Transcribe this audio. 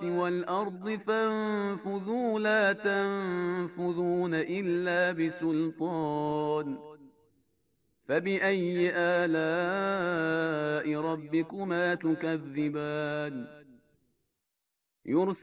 والأرض فانفذوا لا تنفذون إلا بسلطان فبأي آلاء ربكما تكذبان